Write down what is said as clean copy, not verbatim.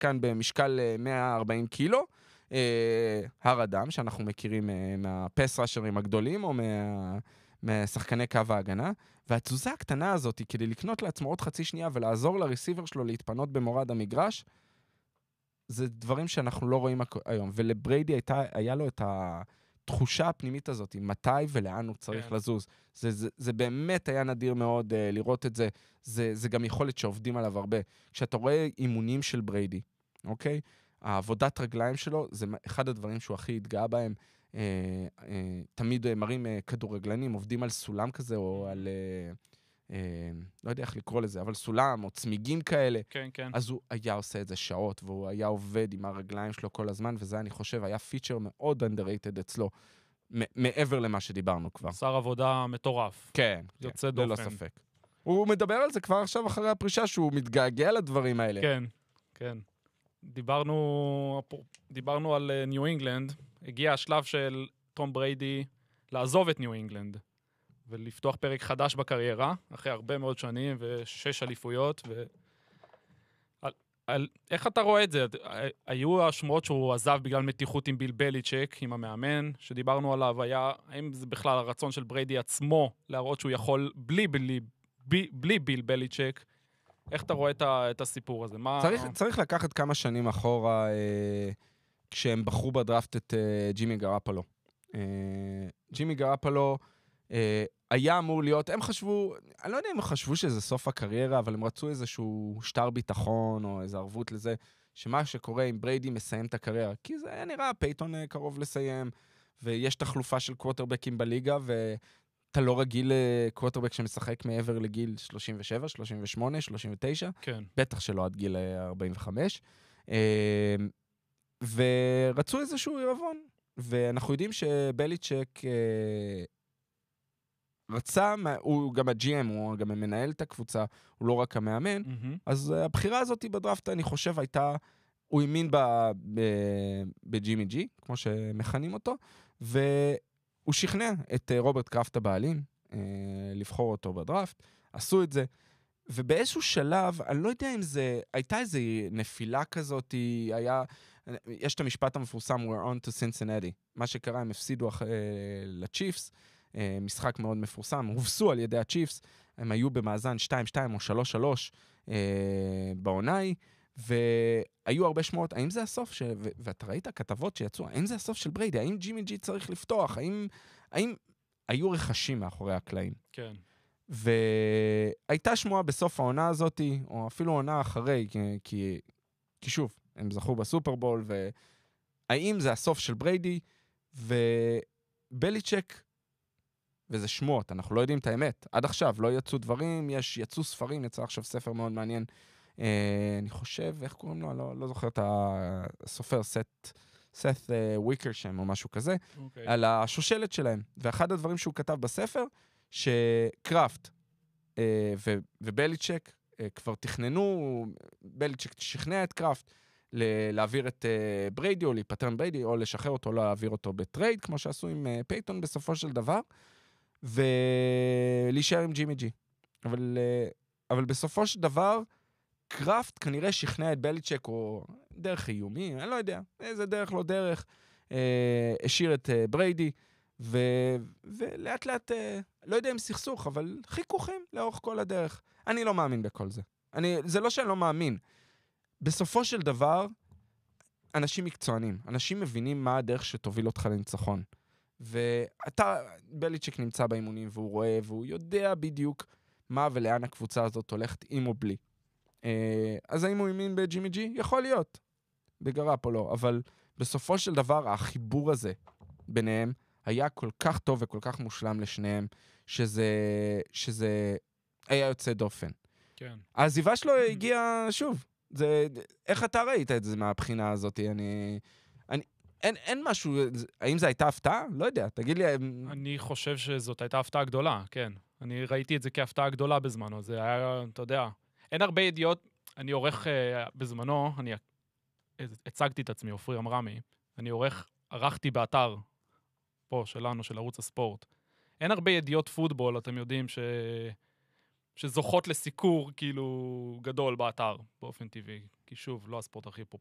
שחקן במשקל 140 קילו, הר אדם, שאנחנו מכירים מהפס ראשרים הגדולים, או משחקני קו ההגנה, והתזוזה הקטנה הזאת, כדי לקנות לעצמו עוד חצי שנייה, ולעזור לרסיבר שלו להתפנות במורד המגרש, זה דברים שאנחנו לא רואים היום. ולבריידי היה לו את התחושה הפנימית הזאת, מתי ולאן הוא צריך לזוז. זה באמת היה נדיר מאוד לראות את זה. זה גם יכולת שעובדים עליו הרבה. כשאתה רואה אימונים של בריידי, אוקיי? העבודת רגליים שלו, זה אחד הדברים שהוא הכי התגאה בהם. תמיד מראים כדורגלנים, עובדים על סולם כזה, או על... לא יודע איך לקרוא לזה, אבל סולם או צמיגים כאלה. כן, כן. אז הוא היה עושה את זה שעות, והוא היה עובד עם הרגליים שלו כל הזמן, וזה, אני חושב, היה פיצ'ר מאוד underrated אצלו, מעבר למה שדיברנו כבר. שר עבודה מטורף. כן, יוצא ללא דופן. ספק. הוא מדבר על זה כבר עכשיו אחרי הפרישה, שהוא מתגעגע לדברים האלה. כן, כן. דיברנו על ניו אינגלנד, הגיע השלב של תום בריידי לעזוב את ניו אינגלנד, ולפתוח פרק חדש בקריירה, אחרי הרבה מאוד שנים, ו6 אליפויות, איך אתה רואה את זה? היו השמועות שהוא עזב בגלל מתיחות עם ביל בליצ'ק, עם המאמן, שדיברנו עליו, האם זה בכלל הרצון של בריידי עצמו, להראות שהוא יכול בלי ביל בליצ'ק? איך אתה רואה את הסיפור הזה? צריך לקחת כמה שנים אחורה, כשהם בחרו בדראפט את ג'ימי גראפלו. ג'ימי גראפלו היה אמור להיות, הם חשבו, אני לא יודע אם הם חשבו שזה סוף הקריירה, אבל הם רצו איזשהו שטר ביטחון, או איזו ערבות לזה, שמה שקורה אם בריידי מסיים את הקריירה, כי זה היה נראה, פייטון קרוב לסיים, ויש תחלופה של קווטרבקים בליגה, ואתה לא רגיל לקווטרבק שמשחק מעבר לגיל 37, 38, 39, כן. בטח שלא עד גיל 45, ורצו איזשהו עירבון, ואנחנו יודעים שבליצ'ק רצה, הוא גם ה-GM, הוא גם מנהל את הקבוצה, הוא לא רק המאמן, אז הבחירה הזאת בדראפט, אני חושב, הייתה, הוא האמין בג'ימי ג'י, כמו שמכנים אותו, והוא שכנע את רוברט קראפט הבעלים, לבחור אותו בדראפט, עשו את זה, ובאיזשהו שלב, אני לא יודע אם זה, הייתה איזו נפילה כזאת, יש את המשפט המפורסם, we're on to Cincinnati, מה שקרה, הם הפסידו לצ'יפס, משחק מאוד מפורסם, הובסו על ידי הצ'יפס, הם היו במאזן 2-2 או 3-3 בעוני, והיו הרבה שמועות, האם זה הסוף, ואתה ראית כתבות שיצאו, האם זה הסוף של בריידי, האם ג'ימי ג'י צריך לפתוח, האם היו רכשים מאחורי הקלעים. כן. והייתה שמועה בסוף העונה הזאת, או אפילו עונה אחרי, כי שוב, הם זכו בסופרבול, והאם זה הסוף של בריידי, ובליצ'ק, וזה שמועות, אנחנו לא יודעים את האמת. עד עכשיו לא יצאו דברים, יצאו ספרים, יצא עכשיו ספר מאוד מעניין. אני חושב, איך קוראים לו? לא זוכר את הסופר, סת וויקרשם או משהו כזה, על השושלת שלהם. ואחד הדברים שהוא כתב בספר, שקראפט ובליצ'ק כבר תכננו, בליצ'ק שכנע את קראפט להעביר את בריידי או להיפטר עם בריידי, או לשחרר אותו, לא להעביר אותו בטרייד, כמו שעשו עם פייטון בסופו של דבר, ולהישאר עם ג'ימי ג'י. אבל בסופו של דבר, קראפט כנראה שכנע את בליצ'ק, או דרך איומי, אני לא יודע, איזה דרך לא דרך, השאיר את בריידי, ולאט לאט, לא יודע אם סכסוך, אבל חיכוכים לאורך כל הדרך. אני לא מאמין בכל זה. זה לא שאני לא מאמין. בסופו של דבר, אנשים מקצוענים, אנשים מבינים מה הדרך שתוביל אותך לניצחון. בליצ'ק נמצא באימונים, והוא רואה, והוא יודע בדיוק מה ולאן הקבוצה הזאת הולכת, עם או בלי. אז האם הוא האמין בג'ימי ג'י? יכול להיות. בגראפלו, אבל בסופו של דבר, החיבור הזה ביניהם היה כל כך טוב וכל כך מושלם לשניהם, שזה היה יוצא דופן. כן. העזיבה שלו הגיעה שוב. איך אתה ראית את זה מהבחינה הזאת? אין משהו, האם זה הייתה הפתעה? לא יודע, תגיד לי. אני חושב שזאת הייתה הפתעה גדולה, כן. אני ראיתי את זה כהפתעה גדולה בזמנו. זה היה, אתה יודע, אין הרבה ידיעות. אני עורך בזמנו, אני הצגתי את עצמי, אופרי אמרמי. ערכתי באתר פה שלנו, של ערוץ הספורט. אין הרבה ידיעות פוטבול, אתם יודעים שזוכות לסיקור כאילו גדול באתר, באופן טבעי. כי שוב, לא הספורט הכי